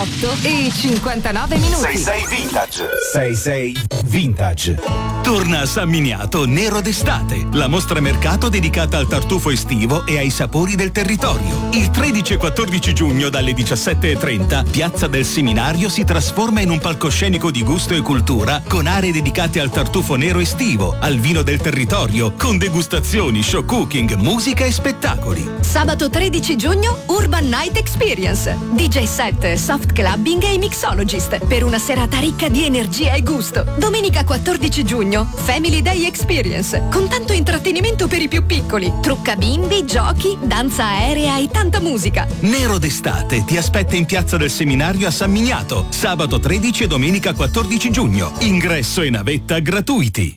8:59. 66 Vintage. 66 Vintage. Torna a San Miniato Nero d'estate, la mostra mercato dedicata al tartufo estivo e ai sapori del territorio. Il 13 e 14 giugno dalle 17:30, Piazza del Seminario si trasforma in un palcoscenico di gusto e cultura con aree dedicate al tartufo nero estivo, al vino del territorio, con degustazioni, show cooking, musica e spettacoli. Sabato 13 giugno, Urban Night Experience. DJ set, soft clubbing e mixologist per una serata ricca di energia e gusto. Domenica 14 giugno, Family Day Experience, con tanto intrattenimento per i più piccoli, trucca bimbi, giochi, danza aerea e tanta musica. Nero d'estate ti aspetta in Piazza del Seminario a San Miniato, sabato 13 e domenica 14 giugno. Ingresso e navetta gratuiti.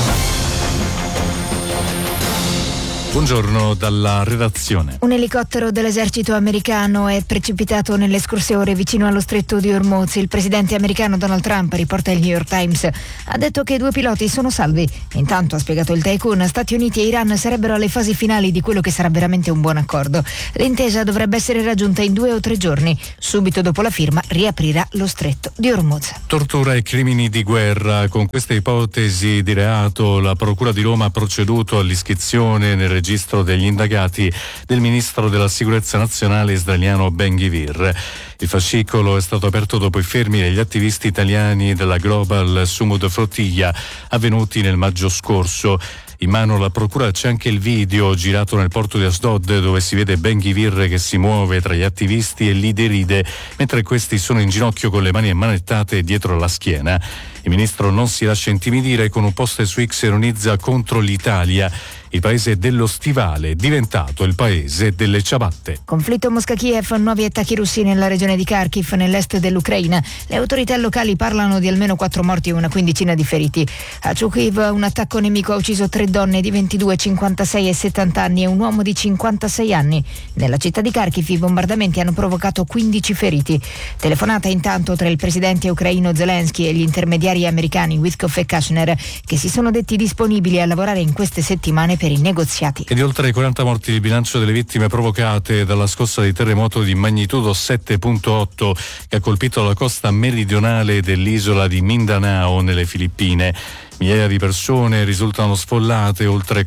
Buongiorno dalla redazione. Un elicottero dell'esercito americano è precipitato nelle scorse ore vicino allo stretto di Hormuz. Il presidente americano Donald Trump, riporta il New York Times, ha detto che i 2 piloti sono salvi. Intanto, ha spiegato il tycoon, Stati Uniti e Iran sarebbero alle fasi finali di quello che sarà veramente un buon accordo. L'intesa dovrebbe essere raggiunta in 2 o 3 giorni. Subito dopo la firma riaprirà lo stretto di Hormuz. Tortura e crimini di guerra. Con queste ipotesi di reato la Procura di Roma ha proceduto all'iscrizione nel registro degli indagati del ministro della sicurezza nazionale israeliano Ben-Gvir. Il fascicolo è stato aperto dopo i fermi degli attivisti italiani della Global Sumud Flotilla avvenuti nel maggio scorso. In mano alla procura c'è anche il video girato nel porto di Asdod, dove si vede Ben-Gvir che si muove tra gli attivisti e li deride mentre questi sono in ginocchio con le mani ammanettate dietro la schiena. Il ministro non si lascia intimidire, con un post su X ironizza contro l'Italia. Il paese dello stivale è diventato il paese delle ciabatte. Conflitto Mosca-Kiev, nuovi attacchi russi nella regione di Kharkiv, nell'est dell'Ucraina. Le autorità locali parlano di almeno 4 morti e una quindicina di feriti. A Chukiv un attacco nemico ha ucciso 3 donne di 22, 56 e 70 anni e un uomo di 56 anni. Nella città di Kharkiv i bombardamenti hanno provocato 15 feriti. Telefonata intanto tra il presidente ucraino Zelensky e gli intermediari americani Witkoff e Kushner, che si sono detti disponibili a lavorare in queste settimane per i negoziati. E di oltre 40 morti il bilancio delle vittime provocate dalla scossa di terremoto di magnitudo 7.8 che ha colpito la costa meridionale dell'isola di Mindanao nelle Filippine. Migliaia di persone risultano sfollate, oltre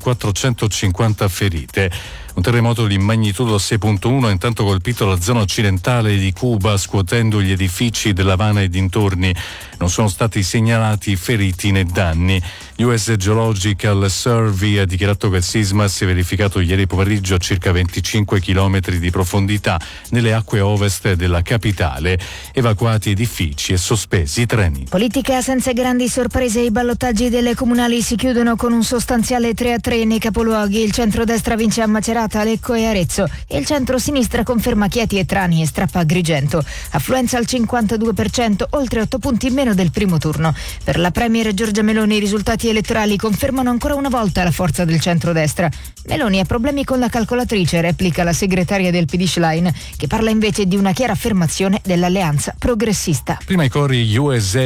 450 ferite. Un terremoto di magnitudo 6.1 ha intanto colpito la zona occidentale di Cuba, scuotendo gli edifici dell'Havana e dintorni. Non sono stati segnalati feriti né danni. US Geological Survey ha dichiarato che il sisma si è verificato ieri pomeriggio a circa 25 km di profondità nelle acque ovest della capitale. Evacuati edifici e sospesi treni. Politica senza grandi sorprese, i ballottaggi delle comunali si chiudono con un sostanziale 3-3 nei capoluoghi. Il centrodestra vince a Macerata, Lecco e Arezzo. Il centro-sinistra conferma Chieti e Trani e strappa Agrigento. Affluenza al 52%, oltre 8 punti in meno del primo turno. Per la premier Giorgia Meloni i risultati elettorali confermano ancora una volta la forza del centrodestra. Meloni ha problemi con la calcolatrice, replica la segretaria del PD Schlein, che parla invece di una chiara affermazione dell'alleanza progressista. Prima i cori USA,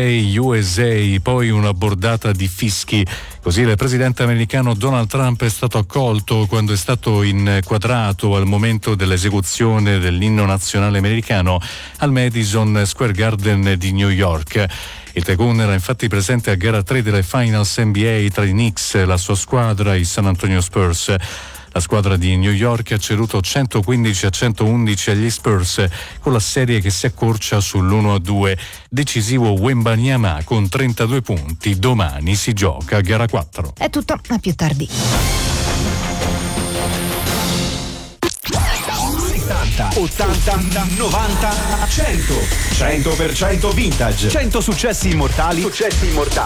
poi una bordata di fischi. Così il presidente americano Donald Trump è stato accolto quando è stato inquadrato al momento dell'esecuzione dell'inno nazionale americano al Madison Square Garden di New York. Il tycoon era infatti presente a gara 3 delle Finals NBA tra i Knicks, la sua squadra, i San Antonio Spurs. La squadra di New York ha ceduto 115-111 agli Spurs, con la serie che si accorcia sull'1-2. Decisivo Wembanyama con 32 punti. Domani si gioca a gara 4. È tutto, a più tardi. 80, 90, 100. 100% vintage. 100 successi immortali.